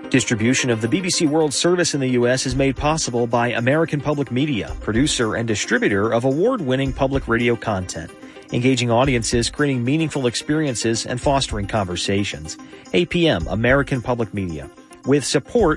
Distribution of the BBC World Service in the U.S. is made possible by American Public Media, producer and distributor of award-winning public radio content, engaging audiences, creating meaningful experiences, and fostering conversations. APM, American Public Media, with support